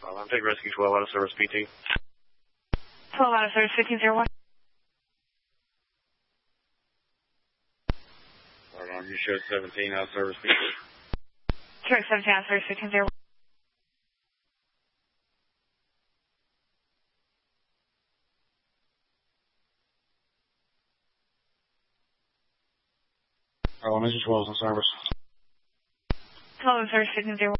I'm taking rescue 12 out of service PT. 12 out of service 1501. You showed 17 out of service PT. Correct, 17 out of service 1501. Engine 12 on service. 12 out of service 1501.